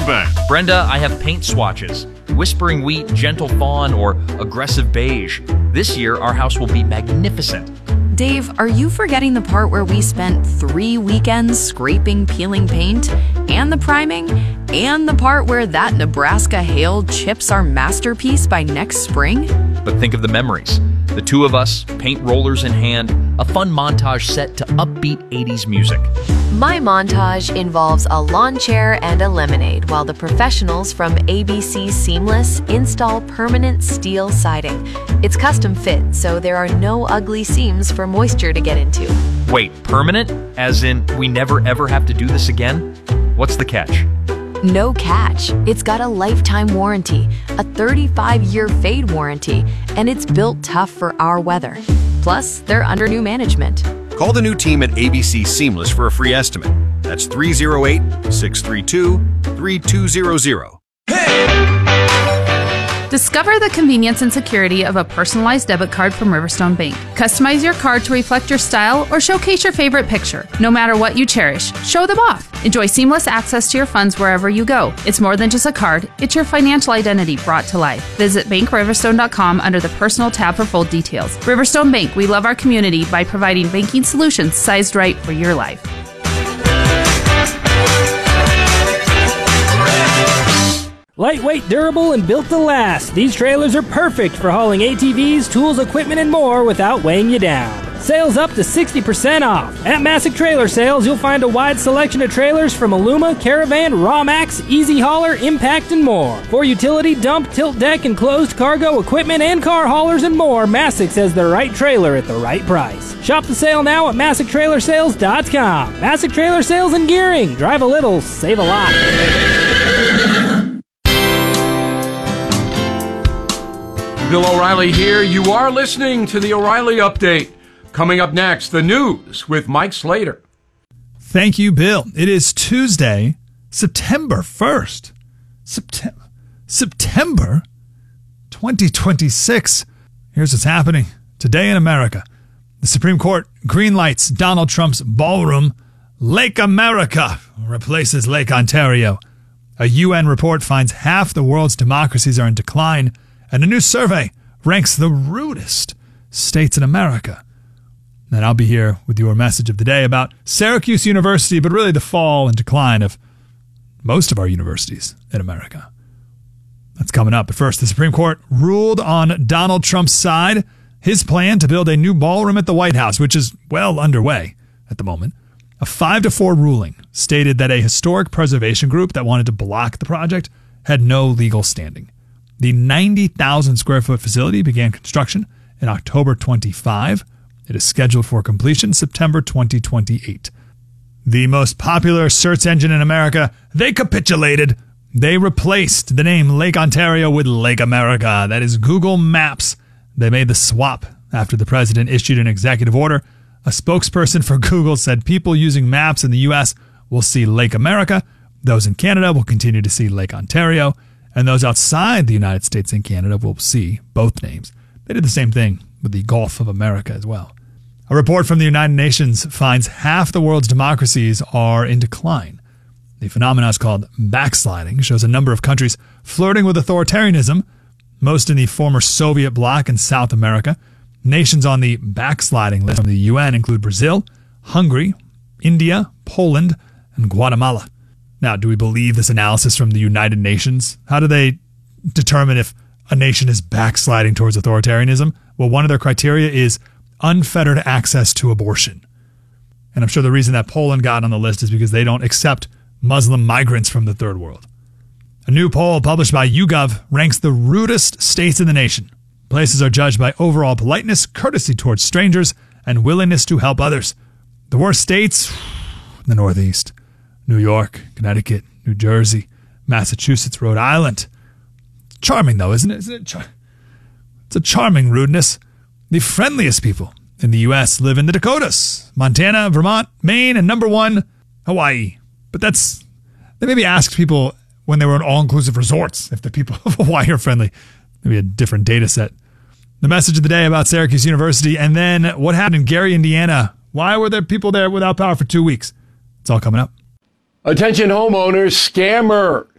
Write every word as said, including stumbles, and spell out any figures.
Bank. Brenda, I have paint swatches. Whispering Wheat, Gentle Fawn, or Aggressive Beige. This year, our house will be magnificent. Dave, are you forgetting the part where we spent three weekends scraping, peeling paint, and the priming, and the part where that Nebraska hail chips our masterpiece by next spring? But think of the memories. The two of us, paint rollers in hand, a fun montage set to upbeat eighties music. My montage involves a lawn chair and a lemonade while the professionals from A B C Seamless install permanent steel siding. It's custom fit, so there are no ugly seams for moisture to get into. Wait, permanent? As in, we never ever have to do this again? What's the catch? No catch. It's got a lifetime warranty, a thirty-five year fade warranty, and it's built tough for our weather. Plus, they're under new management. Call the new team at A B C Seamless for a free estimate. That's three oh eight, six three two, three two zero zero. Discover the convenience and security of a personalized debit card from Riverstone Bank. Customize your card to reflect your style or showcase your favorite picture. No matter what you cherish, show them off. Enjoy seamless access to your funds wherever you go. It's more than just a card, it's your financial identity brought to life. Visit bank riverstone dot com under the Personal tab for full details. Riverstone Bank, we love our community by providing banking solutions sized right for your life. Lightweight, durable, and built to last, these trailers are perfect for hauling A T Vs, tools, equipment, and more without weighing you down. Sales up to sixty percent off. At Massick Trailer Sales, you'll find a wide selection of trailers from Aluma, Caravan, Rawmax, Easy Hauler, Impact, and more. For utility, dump, tilt deck, enclosed cargo, equipment, and car haulers and more, Massick has the right trailer at the right price. Shop the sale now at Massick Trailer Sales dot com. Massick Trailer Sales and Gearing. Drive a little, save a lot. Bill O'Reilly here. You are listening to the O'Reilly Update. Coming up next, the news with Mike Slater. Thank you, Bill. It is Tuesday, September first. September, September twenty twenty-six. Here's what's happening today in America. The Supreme Court greenlights Donald Trump's ballroom. Lake America replaces Lake Ontario. A U N report finds half the world's democracies are in decline. And a new survey ranks the rudest states in America. And I'll be here with your message of the day about Syracuse University, but really the fall and decline of most of our universities in America. That's coming up. But first, the Supreme Court ruled on Donald Trump's side, his plan to build a new ballroom at the White House, which is well underway at the moment. A five to four ruling stated that a historic preservation group that wanted to block the project had no legal standing. The ninety thousand square foot facility began construction in October twenty-fifth. It is scheduled for completion September twenty twenty-eight. The most popular search engine in America, they capitulated. They replaced the name Lake Ontario with Lake America. That is Google Maps. They made the swap after the president issued an executive order. A spokesperson for Google said people using maps in the U S will see Lake America. Those in Canada will continue to see Lake Ontario. And those outside the United States and Canada will see both names. They did the same thing with the Gulf of America as well. A report from the United Nations finds half the world's democracies are in decline. The phenomenon is called backsliding, shows a number of countries flirting with authoritarianism, most in the former Soviet bloc in South America. Nations on the backsliding list from the U N include Brazil, Hungary, India, Poland, and Guatemala. Now, do we believe this analysis from the United Nations? How do they determine if a nation is backsliding towards authoritarianism? Well, one of their criteria is unfettered access to abortion. And I'm sure the reason that Poland got on the list is because they don't accept Muslim migrants from the third world. A new poll published by YouGov ranks the rudest states in the nation. Places are judged by overall politeness, courtesy towards strangers, and willingness to help others. The worst states, the Northeast. New York, Connecticut, New Jersey, Massachusetts, Rhode Island. Charming, though, isn't it? Isn't it char- it's a charming rudeness. The friendliest people in the U S live in the Dakotas, Montana, Vermont, Maine, and number one, Hawaii. But that's, they maybe asked people when they were in all-inclusive resorts if the people of Hawaii are friendly. Maybe a different data set. The message of the day about Syracuse University, and then what happened in Gary, Indiana. Why were there people there without power for two weeks? It's all coming up. Attention homeowners, scammer